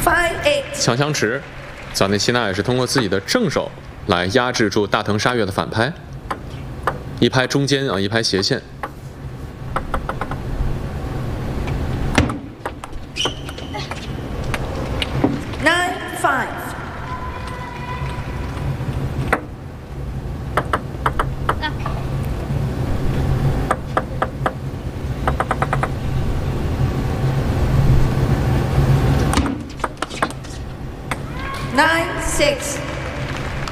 5-8。 强相持，早内希娜也是通过自己的正手来压制住大藤沙月的反拍，一拍中间啊，一拍斜线。 9-5。9-6。